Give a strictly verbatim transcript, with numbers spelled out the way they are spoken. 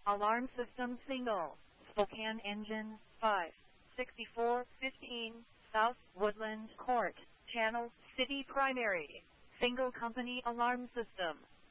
Alarm system single. Spokane engine, five sixty-four fifteen, South Woodland Court, Channel City primary. Single company alarm system.